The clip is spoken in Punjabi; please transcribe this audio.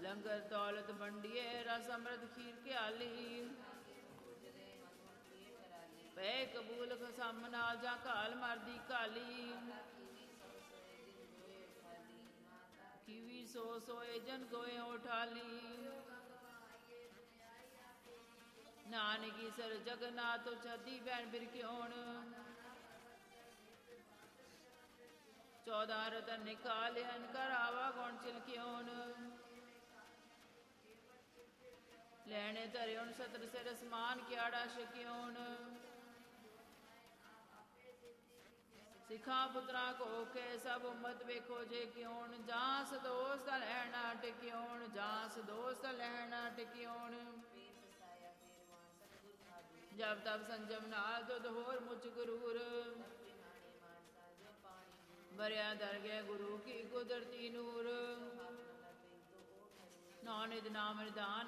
ਲੰਗਰ ਦੌਲਤ ਵੰਡੀਏ, ਰਸ ਅੰਮ੍ਰਿਤ ਖੀਰ ਘਿਆਲੀ। ਪੈ ਕਬੂਲ ਖਸਮ ਨਾਲ ਜਾਂ ਘਾਲ ਮਰਦੀ ਘਾਲੀ। ਕੀਵੀ ਸੋ ਸੋਏ ਜਨ ਗੋਏ ਉਠਾਲੀ। ਨਾਨਕੀ ਸਰ ਜਗਨਾਥ ਛੱਡੀ ਬੈਣ ਬਿਰਕਿਉਣ। 14 ਰਤਨ ਨਿਕਾਲਿਆਨ ਕਰਾਵਾ ਗੁਣ ਚਿਲਕਿਉਣ। ਲੈਣੇ ਧਰਿਉਣ ਸਤਰ ਸਿਰ ਸਮਾਨ ਕਿਆੜਾ ਛਕਿਉਣ। ਸਿੱਖਾਂ ਪੁੱਤਰਾਂ ਕੋ ਕੇ ਸਭ ਉਮਤ ਵੇਖੋ ਜੇ ਕਿਉਣ। ਜਾਂ ਸਦੋਸ ਦਾ ਲੈਣਾ ਟਿਕਿਉਣ, ਜਾਂ ਸਦੋਸ ਦਾ ਲੈਣਾ ਟਿਕਿਉਣ। ਜਬ ਤਬ ਸੰਜਮ ਨਾਲ ਦੁੱਧ ਹੋਰ ਮੁੱਚ ਗਰੂਰ। ਬਰਿਆ ਦਰ ਗਏ ਗੁਰੂ ਕੀ ਕੁਦਰਤੀ ਨੂਰ। ਨਾਨਕ ਨਾਮ ਨਿਦਾਨ